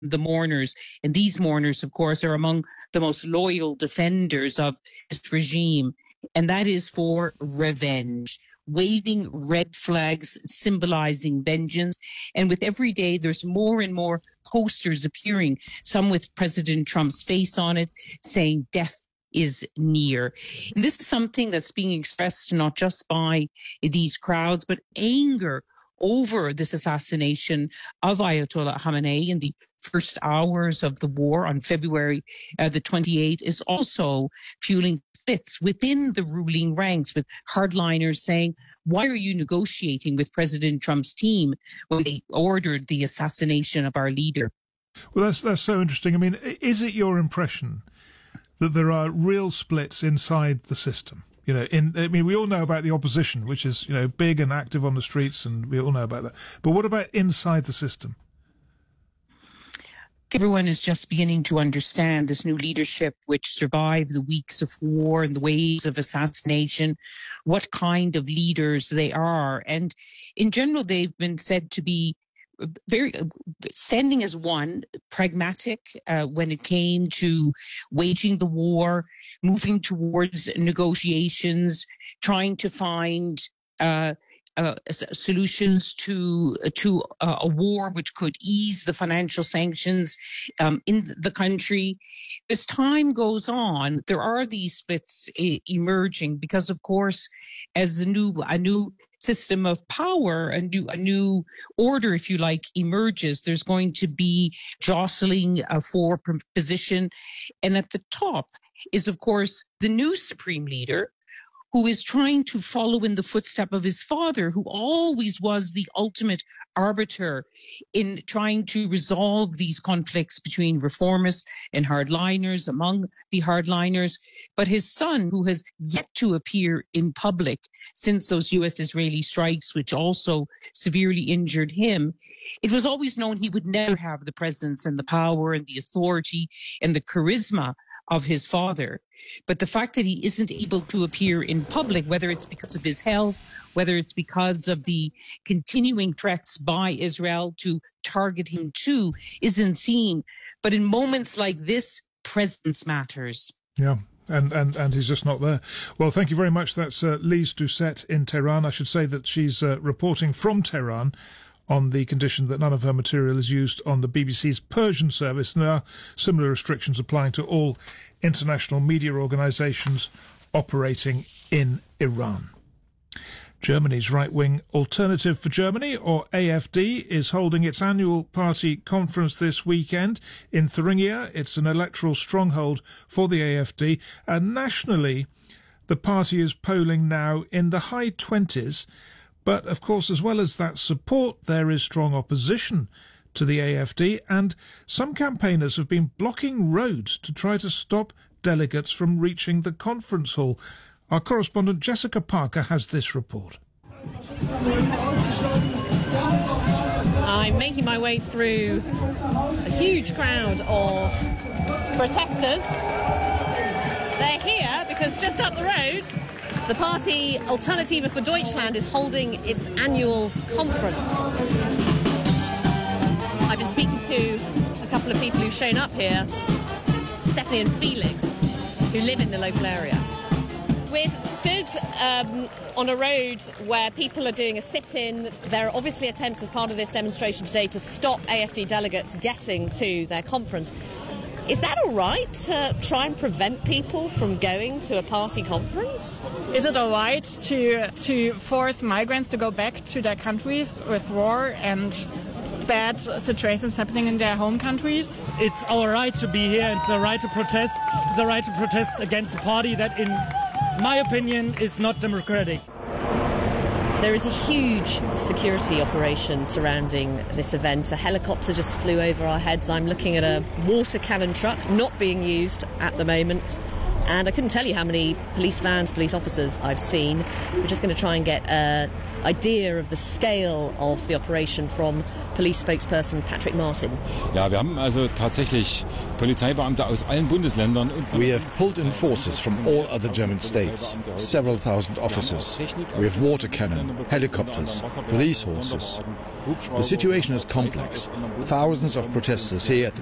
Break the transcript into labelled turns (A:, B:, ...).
A: the mourners. And these mourners, of course, are among the most loyal defenders of this regime. And that is for revenge, waving red flags symbolizing vengeance. And with every day, there's more and more posters appearing, some with President Trump's face on it, saying death is near. And this is something that's being expressed not just by these crowds, but anger over this assassination of Ayatollah Khamenei in the first hours of the war on February the 28th is also fueling splits within the ruling ranks, with hardliners saying, why are you negotiating with President Trump's team when they ordered the assassination of our leader?
B: Well, that's so interesting. I mean, is it your impression that there are real splits inside the system? You know, we all know about the opposition, which is, big and active on the streets, and we all know about that. But what about inside the system?
A: Everyone is just beginning to understand this new leadership, which survived the weeks of war and the waves of assassination, what kind of leaders they are. And in general, they've been said to be very standing as one, pragmatic when it came to waging the war, moving towards negotiations, trying to find solutions to a war which could ease the financial sanctions in the country. As time goes on, there are these splits emerging because, of course, as a new system of power, a new order, if you like, emerges, there's going to be jostling for position. And at the top is, of course, the new supreme leader, who is trying to follow in the footstep of his father, who always was the ultimate arbiter in trying to resolve these conflicts between reformists and hardliners, among the hardliners. But his son, who has yet to appear in public since those U.S.-Israeli strikes, which also severely injured him, it was always known he would never have the presence and the power and the authority and the charisma of his father. But the fact that he isn't able to appear in public, whether it's because of his health, whether it's because of the continuing threats by Israel to target him too, isn't seen. But in moments like this, presence matters.
B: Yeah. And he's just not there. Well, thank you very much. That's Lise Doucet in Tehran. I should say that she's reporting from Tehran on the condition that none of her material is used on the BBC's Persian service. And there are similar restrictions applying to all international media organisations operating in Iran. Germany's right-wing Alternative for Germany, or AfD, is holding its annual party conference this weekend in Thuringia. It's an electoral stronghold for the AfD. And nationally, the party is polling now in the high 20s. But, of course, as well as that support, there is strong opposition to the AfD, and some campaigners have been blocking roads to try to stop delegates from reaching the conference hall. Our correspondent Jessica Parker has this report.
C: I'm making my way through a huge crowd of protesters. They're here because just up the road, the party Alternative for Deutschland is holding its annual conference. I've been speaking to a couple of people who've shown up here, Stephanie and Felix, who live in the local area. We're stood on a road where people are doing a sit-in. There are obviously attempts as part of this demonstration today to stop AfD delegates getting to their conference. Is that all right to try and prevent people from going to a party conference?
D: Is it all right to force migrants to go back to their countries with war and bad situations happening in their home countries?
E: It's our right to be here. It's our right to protest. It's our right to protest against a party that, in my opinion, is not democratic.
C: There is a huge security operation surrounding this event. A helicopter just flew over our heads. I'm looking at a water cannon truck not being used at the moment. And I couldn't tell you how many police vans, police officers I've seen. We're just going to try and get a idea of the scale of the operation from police spokesperson Patrick Martin.
F: Ja, wir haben also tatsächlich Polizeibeamte aus allen Bundesländern.
G: We have pulled in forces from all other German states, several thousand officers. We have water cannon, helicopters, police horses. The situation is complex. Thousands of protesters here at the